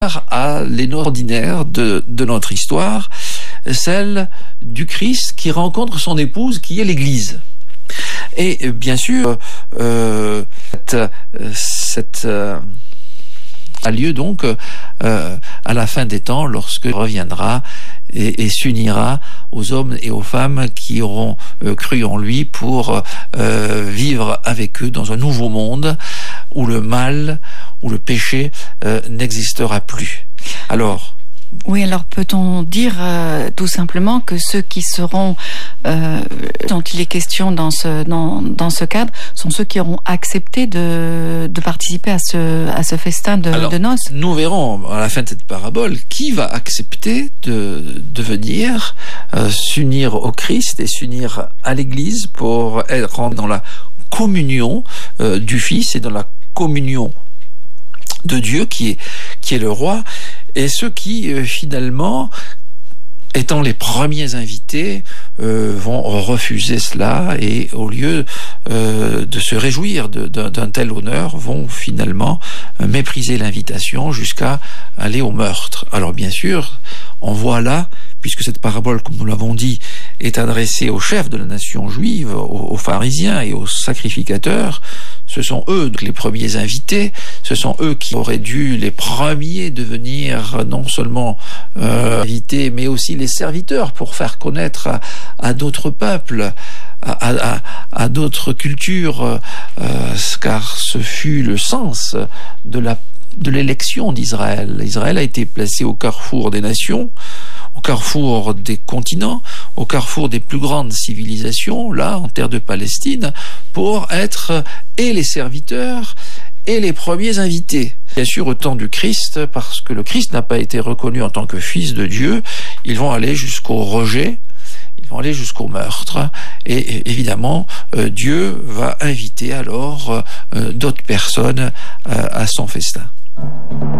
à l'énorme de notre histoire, celle du Christ qui rencontre son épouse qui est l'Église. Et bien sûr, cette a lieu donc à la fin des temps, lorsque il reviendra et s'unira aux hommes et aux femmes qui auront cru en lui pour vivre avec eux dans un nouveau monde où le mal, où le péché n'existera plus. Alors, oui, alors peut-on dire tout simplement que ceux qui seront, dont il est question dans ce cadre, sont ceux qui auront accepté de participer à ce festin de noces? Nous verrons à la fin de cette parabole qui va accepter de venir s'unir au Christ et s'unir à l'Église pour être dans la communion du Fils et dans la communion de Dieu qui est le roi, et ceux qui finalement, étant les premiers invités, vont refuser cela et au lieu de se réjouir d'un tel honneur, vont finalement mépriser l'invitation jusqu'à aller au meurtre. Alors bien sûr, on voit là, puisque cette parabole, comme nous l'avons dit, est adressée aux chefs de la nation juive, aux pharisiens et aux sacrificateurs, ce sont eux les premiers invités, ce sont eux qui auraient dû les premiers devenir non seulement invités, mais aussi les serviteurs pour faire connaître à d'autres peuples, à d'autres cultures, car ce fut le sens de l'élection d'Israël. Israël a été placé au carrefour des nations, au carrefour des continents, au carrefour des plus grandes civilisations, là, en terre de Palestine, pour être et les serviteurs et les premiers invités. Bien sûr, au temps du Christ, parce que le Christ n'a pas été reconnu en tant que fils de Dieu, ils vont aller jusqu'au rejet, ils vont aller jusqu'au meurtre, et évidemment, Dieu va inviter alors d'autres personnes à son festin.